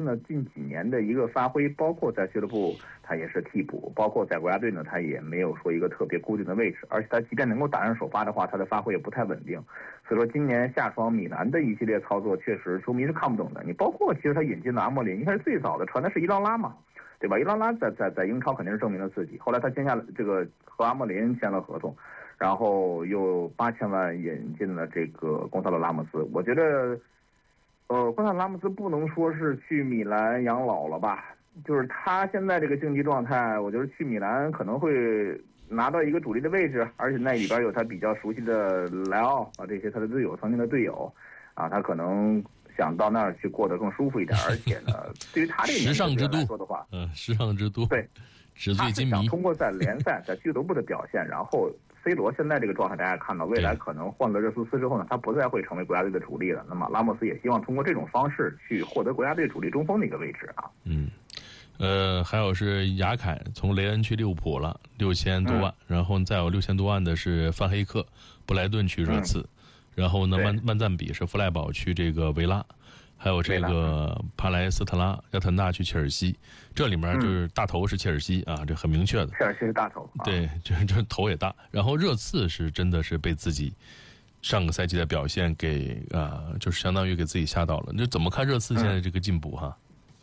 呢近几年的一个发挥，包括在俱乐部他也是替补，包括在国家队呢他也没有说一个特别固定的位置，而且他即便能够打上首发的话，他的发挥也不太稳定。所以说今年夏窗米兰的一系列操作确实球迷是看不懂的。你包括其实他引进了阿莫林，一开始最早的传的是伊朗拉嘛，对吧？伊朗拉在英超肯定是证明了自己，后来他签下了这个和阿莫林签了合同，然后又8000万引进了这个贡萨罗拉莫斯。我觉得贡萨罗拉莫斯不能说是去米兰养老了吧，就是他现在这个竞技状态，我觉得去米兰可能会拿到一个主力的位置，而且那里边有他比较熟悉的莱奥啊，这些他的队友，曾经的队友啊，他可能想到那儿去过得更舒服一点。而且呢，对于他这个年轻人来说的话， 时尚之都， 对， 纸醉金迷， 他是想通过在联赛、在俱乐部的表现，然后 C 罗现在这个状态，大家看到未来可能换了热苏斯之后呢，他不再会成为国家队的主力了。那么拉莫斯也希望通过这种方式去获得国家队主力中锋的一个位置啊。 还有是雅凯从雷恩去利物浦了6000多万，然后再有6000多万的是范黑克、布莱顿去热刺，然后呢曼赞比是弗赖堡去这个维拉，还有这个帕莱斯特拉亚特纳去切尔西，这里面就是大头是切尔西啊，这很明确的。 切尔西是大头， 对，这头也大。然后热刺是真的是被自己上个赛季的表现给就是相当于给自己吓到了。那怎么看热刺现在这个进步哈？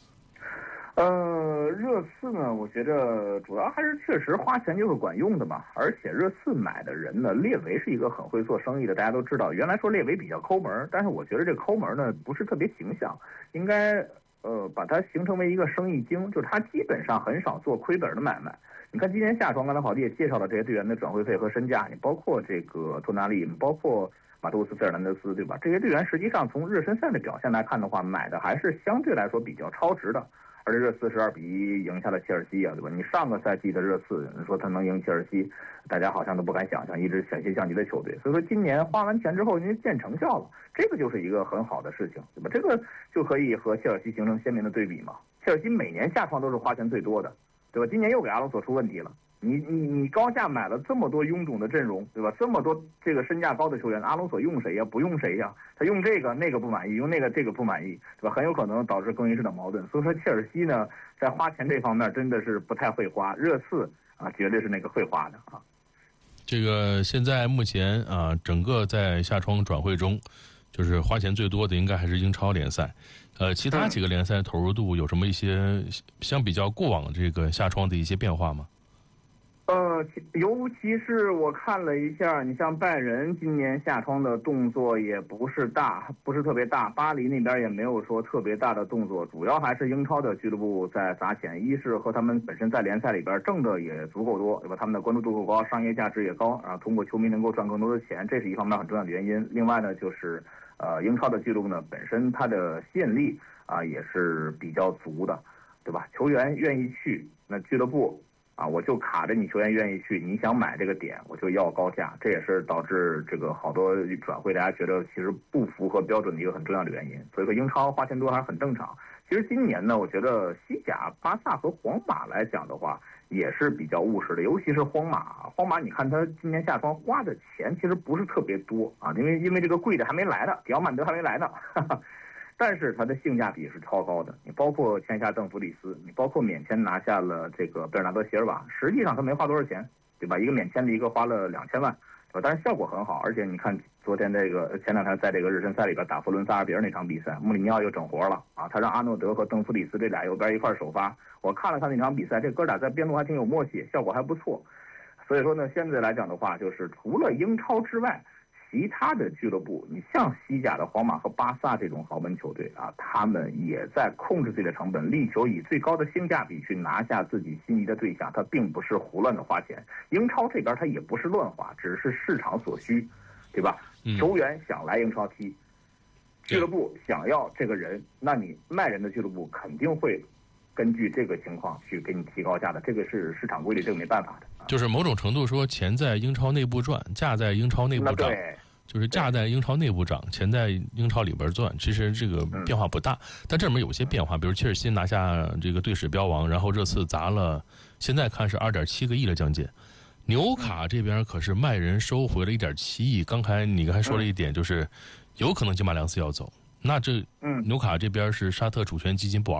热刺呢，我觉得主要还是确实花钱就是管用的嘛。而且热刺买的人呢，列维是一个很会做生意的，大家都知道。原来说列维比较抠门，但是我觉得这抠门呢不是特别形象，应该把它形成为一个生意经，就是他基本上很少做亏本的买卖。你看今年夏窗，刚才郝迪也介绍了这些队员的转会费和身价，你包括这个托纳利，包括马杜斯、费尔南德斯，对吧？这些队员实际上从热身赛的表现来看的话，买的还是相对来说比较超值的。而且热刺是2-1赢下了切尔西啊，对吧？你上个赛季的热刺，你说他能赢切尔西，大家好像都不敢想象，一支险些降级的球队。所以说今年花完钱之后，人家见成效了，这个就是一个很好的事情，对吧？这个就可以和切尔西形成鲜明的对比嘛。切尔西每年夏窗都是花钱最多的，对吧？今年又给阿隆索出问题了。你高价买了这么多臃肿的阵容，对吧？这么多这个身价高的球员，阿隆索用谁呀？不用谁呀？他用这个那个不满意，用那个这个不满意，对吧？很有可能导致更衣室的矛盾。所以说切尔西呢，在花钱这方面真的是不太会花，热刺啊绝对是那个会花的啊。 这个现在目前啊，整个在夏窗转会中，就是花钱最多的应该还是英超联赛。其他几个联赛投入度有什么一些相比较过往这个夏窗的一些变化吗？ 尤其是我看了一下，你像拜仁今年夏窗的动作也不是特别大，巴黎那边也没有说特别大的动作，主要还是英超的俱乐部在砸钱，一是和他们本身在联赛里边挣的也足够多，对吧？他们的关注度够高，商业价值也高，然后通过球迷能够赚更多的钱，这是一方面很重要的原因。另外呢，就是英超的俱乐部呢本身它的吸引力也是比较足的，对吧？球员愿意去，那俱乐部我就卡着你球员愿意去，你想买这个点我就要高价，这也是导致这个好多转会大家觉得其实不符合标准的一个很重要的原因。所以说英超花钱多还是很正常。其实今年呢，我觉得西甲巴萨和皇马来讲的话也是比较务实的，尤其是皇马你看他今年夏窗花的钱其实不是特别多啊，因为这个贵的还没来呢，迪奥曼德还没来呢但是它的性价比是超高的，你包括签下邓弗里斯，你包括免签拿下了这个贝尔纳德席尔瓦，实际上他没花多少钱，对吧？一个免签的一个花了2000万，对吧？但是效果很好，而且你看昨天前两天在这个热身赛里边打佛伦萨尔比尔那场比赛，穆里尼奥又整活了啊，他让阿诺德和邓弗里斯这俩右边一块首发，我看了看那场比赛，这哥俩在边路还挺有默契，效果还不错。所以说呢，现在来讲的话，就是除了英超之外，其他的俱乐部，你像西甲的皇马和巴萨这种豪门球队他们也在控制自己的成本，力求以最高的性价比去拿下自己心仪的对象，他并不是胡乱的花钱。英超这边他也不是乱花，只是市场所需，对吧？球员想来英超踢，俱乐部想要这个人，那你卖人的俱乐部肯定会根据这个情况去给你提高价的，这个是市场规律，这个没办法的。 就是某种程度说，钱在英超内部赚，价在英超内部涨，就是价在英超内部涨，钱在英超里边赚。其实这个变化不大，但这里面有些变化，比如切尔西拿下这个队史标王，然后热刺砸了，现在看是2.7个亿的将近。纽卡这边可是卖人收回了1.7亿。刚才你还说了一点，就是有可能金马良斯要走，那这纽卡这边是沙特主权基金不玩。